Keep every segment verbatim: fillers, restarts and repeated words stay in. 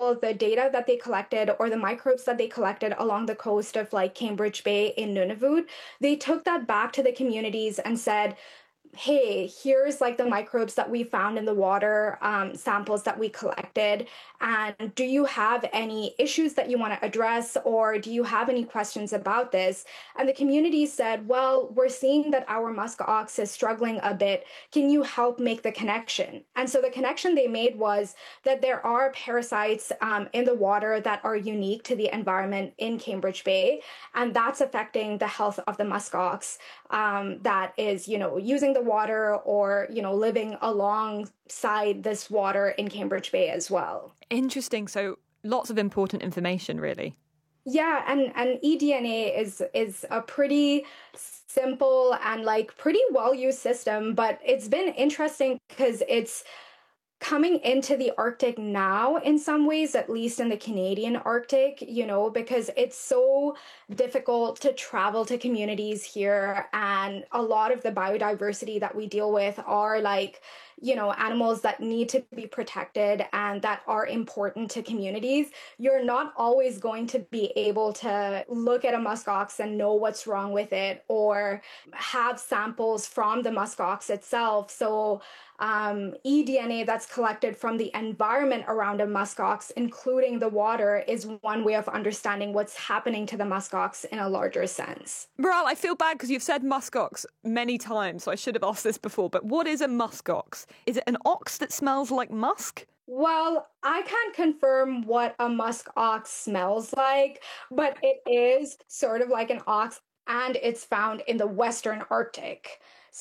example, the data that they collected or the microbes that they collected along the coast of like Cambridge Bay in Nunavut, they took that back to the communities and said, hey, here's like the microbes that we found in the water um, samples that we collected. And do you have any issues that you want to address, or do you have any questions about this? And the community said, well, we're seeing that our musk ox is struggling a bit. Can you help make the connection? And so the connection they made was that there are parasites um, in the water that are unique to the environment in Cambridge Bay, and that's affecting the health of the musk ox um, that is, you know, using the water or, you know, living alongside this water in Cambridge Bay as well. Interesting. So lots of important information, really. Yeah, and, and eDNA is is a pretty simple and like pretty well-used system, but it's been interesting because it's coming into the Arctic now in some ways, at least in the Canadian Arctic, you know, because it's so difficult to travel to communities here. And a lot of the biodiversity that we deal with are like, you know, animals that need to be protected and that are important to communities. You're not always going to be able to look at a muskox and know what's wrong with it or have samples from the muskox itself. So um, eDNA that's collected from the environment around a muskox, including the water, is one way of understanding what's happening to the muskox in a larger sense. Miral, I feel bad because you've said muskox many times, so I should have asked this before, but what is a muskox? Is it an ox that smells like musk? Well, I can't confirm what a musk ox smells like, but it is sort of like an ox, and it's found in the Western Arctic.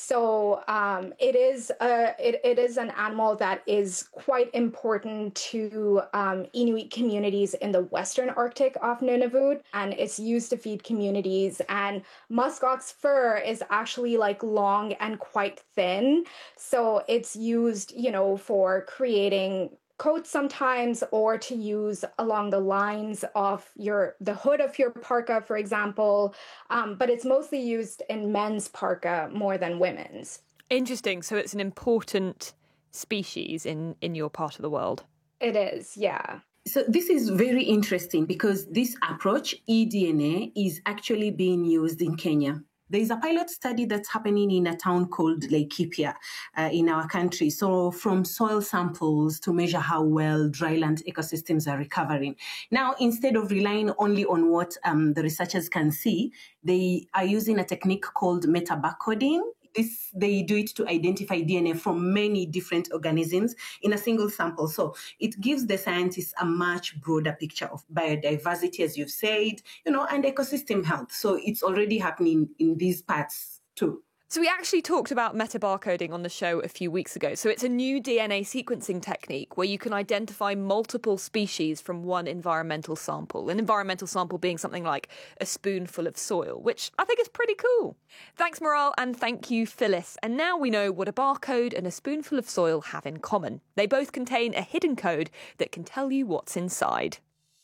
So um, it is a, it, it is an animal that is quite important to um, Inuit communities in the Western Arctic off Nunavut, and it's used to feed communities. And muskox fur is actually like long and quite thin, so it's used, you know, for creating coats sometimes, or to use along the lines of your the hood of your parka, for example. Um, but it's mostly used in men's parka more than women's. Interesting. So it's an important species in, in your part of the world. It is, yeah. So this is very interesting because this approach, eDNA, is actually being used in Kenya. There is a pilot study that's happening in a town called Laikipia uh, in our country. So from soil samples to measure how well dryland ecosystems are recovering. Now, instead of relying only on what um, the researchers can see, they are using a technique called metabarcoding. This, they do it to identify D N A from many different organisms in a single sample. So it gives the scientists a much broader picture of biodiversity, as you've said, you know, and ecosystem health. So it's already happening in these parts too. So we actually talked about metabarcoding on the show a few weeks ago. So it's a new D N A sequencing technique where you can identify multiple species from one environmental sample. An environmental sample being something like a spoonful of soil, which I think is pretty cool. Thanks, Miral, and thank you, Phyllis. And now we know what a barcode and a spoonful of soil have in common. They both contain a hidden code that can tell you what's inside.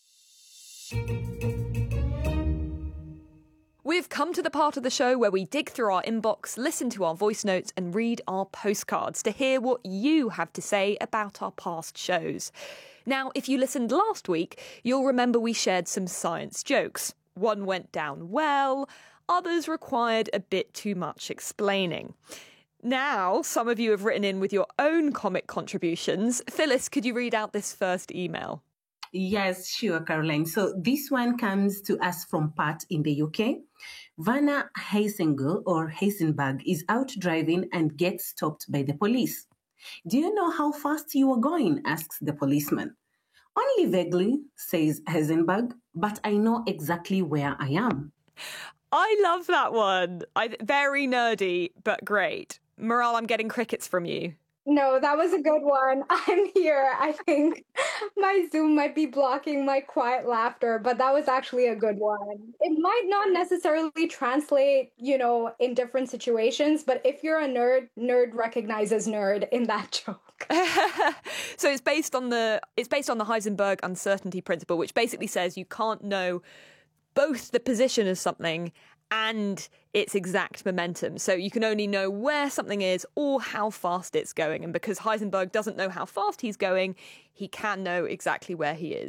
We've come to the part of the show where we dig through our inbox, listen to our voice notes and read our postcards to hear what you have to say about our past shows. Now, if you listened last week, you'll remember we shared some science jokes. One went down well, others required a bit too much explaining. Now, some of you have written in with your own comic contributions. Phyllis, could you read out this first email? Yes, sure, Caroline. So this one comes to us from Pat in the U K. Vanna Heisengel or Heisenberg is out driving and gets stopped by the police. Do you know how fast you were going? Asks the policeman. Only vaguely, says Heisenberg, but I know exactly where I am. I love that one. I, very nerdy, but great. Miral, I'm getting crickets from you. No, that was a good one. I'm here. I think my Zoom might be blocking my quiet laughter, but that was actually a good one. It might not necessarily translate, you know, in different situations, but if you're a nerd, nerd recognizes nerd in that joke. So it's based on the it's based on the Heisenberg uncertainty principle, which basically says you can't know both the position of something and its exact momentum. So you can only know where something is or how fast it's going. And because Heisenberg doesn't know how fast he's going, he can know exactly where he is.